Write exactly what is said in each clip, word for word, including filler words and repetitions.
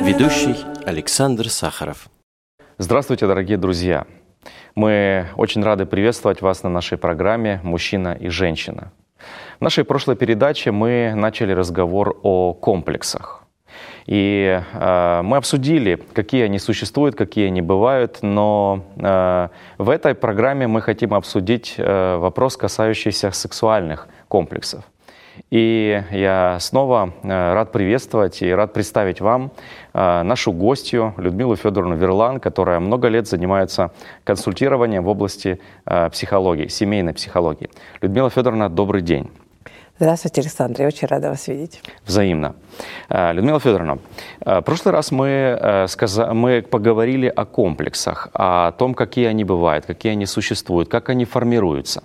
Ведущий Александр Сахаров. Здравствуйте, дорогие друзья! Мы очень рады приветствовать вас на нашей программе «Мужчина и женщина». В нашей прошлой передаче мы начали разговор о комплексах. И э, мы обсудили, какие они существуют, какие они бывают, но э, в этой программе мы хотим обсудить э, вопрос, касающийся сексуальных комплексов. И я снова рад приветствовать и рад представить вам нашу гостью Людмилу Федоровну Верлан, которая много лет занимается консультированием в области психологии, семейной психологии. Людмила Федоровна, добрый день. Здравствуйте, Александр. Я очень рада вас видеть. Взаимно. Людмила Федоровна, в прошлый раз мы, сказали, мы поговорили о комплексах, о том, какие они бывают, какие они существуют, как они формируются.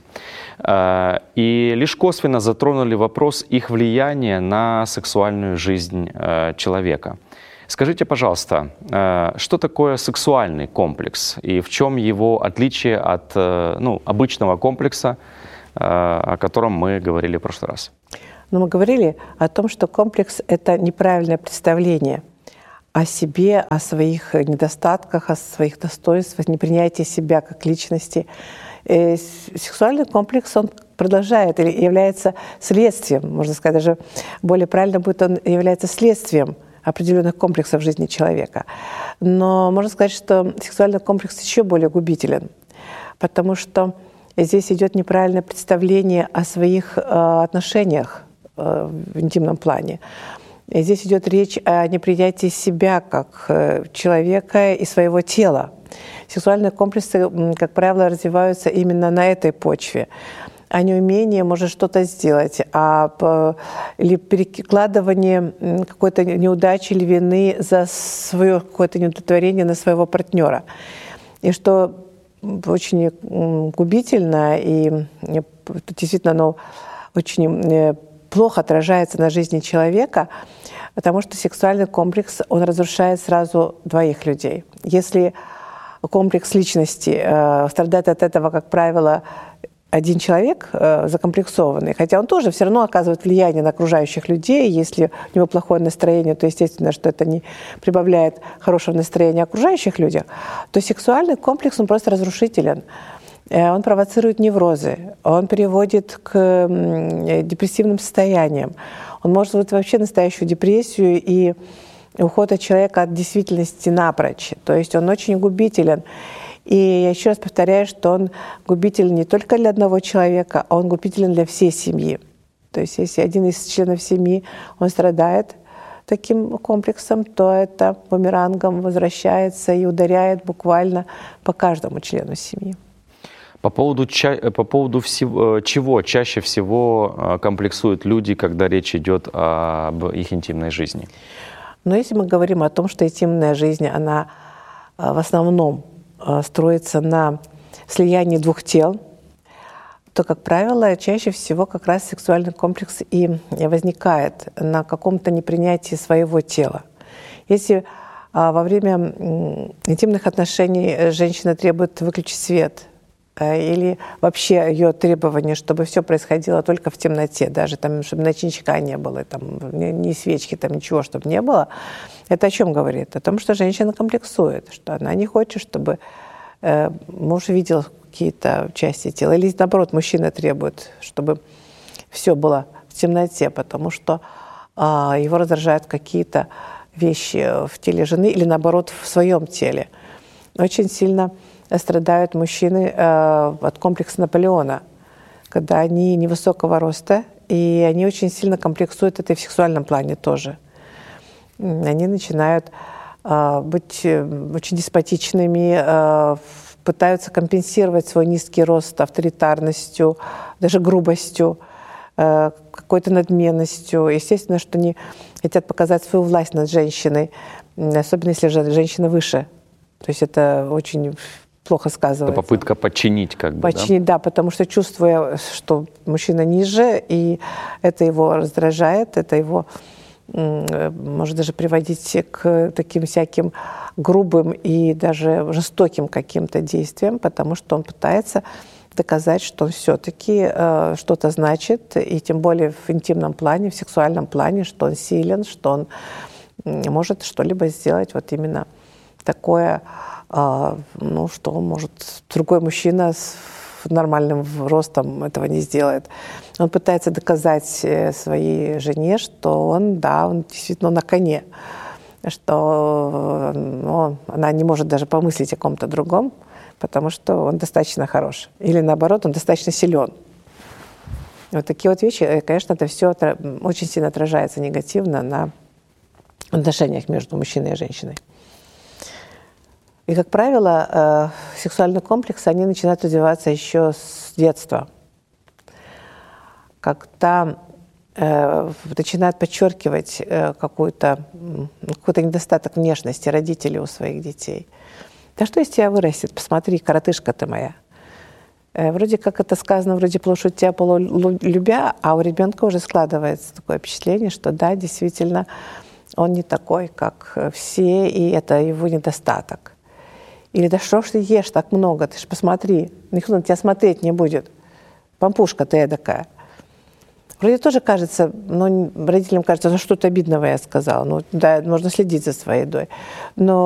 И лишь косвенно затронули вопрос их влияния на сексуальную жизнь человека. Скажите, пожалуйста, что такое сексуальный комплекс и в чем его отличие от ну, обычного комплекса, о котором мы говорили в прошлый раз? Но мы говорили о том, что комплекс — это неправильное представление о себе, о своих недостатках, о своих достоинствах, непринятие себя как личности. И сексуальный комплекс, он продолжает или является следствием, можно сказать, даже более правильно будет, он является следствием определенных комплексов в жизни человека. Но можно сказать, что сексуальный комплекс еще более губителен, потому что здесь идет неправильное представление о своих э, отношениях э, в интимном плане. И здесь идет речь о непринятии себя как э, человека и своего тела. Сексуальные комплексы, как правило, развиваются именно на этой почве. А неумение может что-то сделать, а, или перекладывание какой-то неудачи или вины за свое какое-то неудовлетворение на своего партнера. И что очень губительно, и действительно оно очень плохо отражается на жизни человека, потому что сексуальный комплекс, он разрушает сразу двоих людей. Если комплекс личности э, страдает от этого, как правило, один человек э, закомплексованный, хотя он тоже все равно оказывает влияние на окружающих людей. Если у него плохое настроение, то естественно, что это не прибавляет хорошего настроения окружающих людях, то сексуальный комплекс, он просто разрушителен. Э, он провоцирует неврозы, он приводит к э, депрессивным состояниям, он может вызвать вообще настоящую депрессию и уход от человека от действительности напрочь. То есть он очень губителен. И я еще раз повторяю, что он губителен не только для одного человека, а он губителен для всей семьи. То есть если один из членов семьи, он страдает таким комплексом, то это бумерангом возвращается и ударяет буквально по каждому члену семьи. По поводу, по поводу всего, чего чаще всего комплексуют люди, когда речь идет об их интимной жизни? Но если мы говорим о том, что интимная жизнь, она в основном строится на слиянии двух тел, то, как правило, чаще всего как раз сексуальный комплекс и возникает на каком-то непринятии своего тела. Если во время интимных отношений женщина требует выключить свет, или вообще ее требование, чтобы все происходило только в темноте, даже там, чтобы ночничка не было, там, ни, ни свечки, там, ничего, чтобы не было, это о чем говорит? О том, что женщина комплексует, что она не хочет, чтобы э, муж видел какие-то части тела. Или, наоборот, мужчина требует, чтобы все было в темноте, потому что э, его раздражают какие-то вещи в теле жены или, наоборот, в своем теле. Очень сильно страдают мужчины э, от комплекса Наполеона, когда они невысокого роста, и они очень сильно комплексуют это и в сексуальном плане тоже. Они начинают э, быть очень деспотичными, э, пытаются компенсировать свой низкий рост авторитарностью, даже грубостью, э, какой-то надменностью. Естественно, что они хотят показать свою власть над женщиной, особенно если же женщина выше. То есть это очень плохо сказывается. Это попытка подчинить, как бы, Подчинить, да? да, потому что чувствуя, что мужчина ниже, и это его раздражает, это его может даже приводить к таким всяким грубым и даже жестоким каким-то действиям, потому что он пытается доказать, что он все-таки э, что-то значит, и тем более в интимном плане, в сексуальном плане, что он силен, что он может что-либо сделать вот именно такое, ну, что, может, другой мужчина с нормальным ростом этого не сделает. Он пытается доказать своей жене, что он, да, он действительно на коне, что ну, она не может даже помыслить о ком-то другом, потому что он достаточно хорош. Или наоборот, он достаточно силен. Вот такие вот вещи, конечно, это все очень сильно отражается негативно на отношениях между мужчиной и женщиной. И, как правило, сексуальные комплексы, они начинают развиваться еще с детства. Когда э, начинают подчеркивать э, какой-то, какой-то недостаток внешности родителей у своих детей. Да что из тебя вырастет? Посмотри, коротышка ты моя. Э, вроде как это сказано, вроде полушутя, полулюбя, а у ребенка уже складывается такое впечатление, что да, действительно, он не такой, как все, и это его недостаток. Или да что ж ты ешь так много, ты ж посмотри, никто на тебя смотреть не будет. Пампушка ты эдакая. Вроде тоже кажется, ну, родителям кажется, ну что-то обидного я сказала. Ну да, можно следить за своей едой. Но